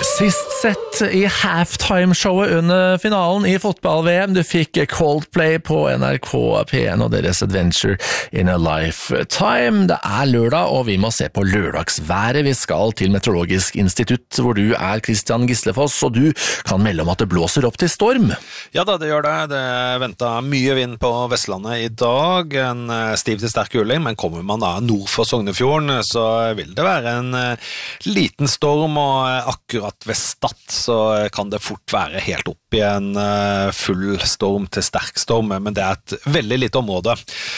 Sist sett i halftime-showet under finalen i fotball-VM. Du fikk Coldplay på NRK P1 og deres Adventure in a Lifetime. Det er lørdag, og vi må se på lørdagsværet. Vi skal til Meteorologisk institutt, hvor du er Christian Gislefoss, og du kan melde om at det blåser opp til storm. Ja da, det gjør det. Det ventet mye vind på Vestlandet i dag. En stiv til sterk kuling, men kommer man da nord for Sognefjorden, så vil det være en liten storm, og akkurat ved Stad så kan det fort være helt opp i en full storm til sterk storm, men det er et veldig lite område.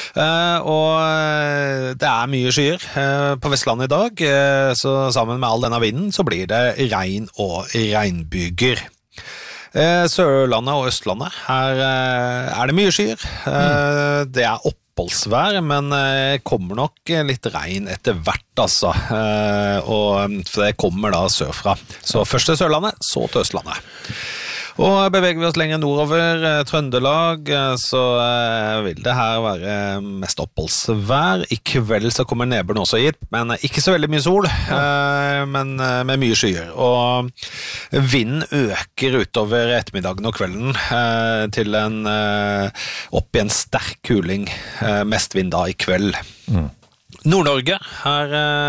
Og det er mye skyer på Vestlandet i dag, så sammen med all denne vinden så blir det regn og regnbyger. Sørlandet og Østlandet, her er det mye skyer. Det er oppholdsvær, men kommer nok litt regn etter hvert, altså. For det kommer da sørfra. Så først til Sørlandet, så til Østlandet. Og beveger vi oss lenger nordover Trøndelag, så vil det her være mest oppholdsvær. I kveld så kommer nedbøren også hit, men ikke så veldig mye sol, men med mye skyer. Og vinden øker utover ettermiddagen og kvelden til opp i en sterk kuling, mest vind da i kveld. Nord-Norge, her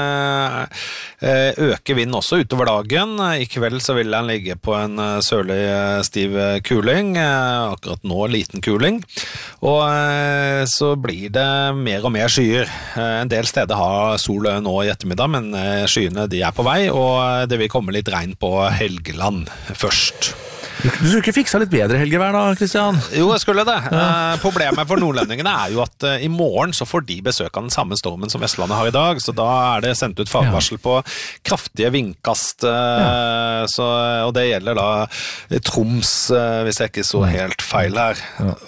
øker vinden også utover dagen. I kveld så vil den ligge på en sørlig stiv kuling, akkurat nå liten kuling. Og så blir det mer og mer skyer. En del steder har sol nå i ettermiddag, men skyene de er på vei, og det vil komme litt regn på Helgeland først. Du skulle ikke fikse litt bedre helgevær da, Christian? Jo, jeg skulle det. Problemet for nordlendingene er jo at i morgen så får de besøk av den samme stormen som Vestlandet har i dag, så da er det sendt ut fagvarsel på kraftige vindkast, og det gjelder da Troms, hvis jeg ikke så helt feil her.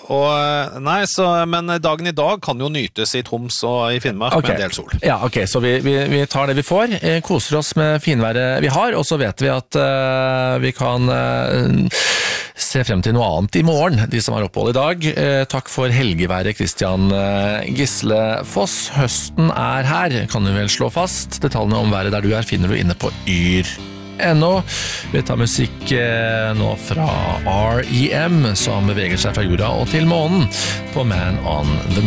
Men dagen i dag kan jo nytes i Troms og i Finnmark med en del sol. Ja, ok, så vi tar det vi får, koser oss med finværet vi har, og så vet vi at vi kan se frem til noe annet i morgen, de som har opphold i dag. Takk for helgeværet, Christian Gislefoss. Høsten er her, kan du vel slå fast. Detaljene om været der du er finner du inne på yr.no. Vi tar musikk nå fra R.E.M. som beveger seg fra jorda og til månen på Man on the